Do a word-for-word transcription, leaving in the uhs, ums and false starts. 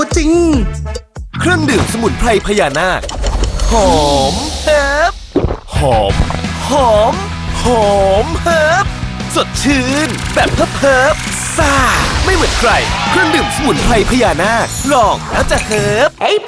จริงเครื่องดื่มสมุนไพรพญานาคหอมเฮิบหอมหอมหอมเฮิบสดชื่นแบบเฮิบเฮิบซ่าไม่เหมือนใครเครื่องดื่มสมุนไพรพญานาคลองแล้วจะเฮิบ Hey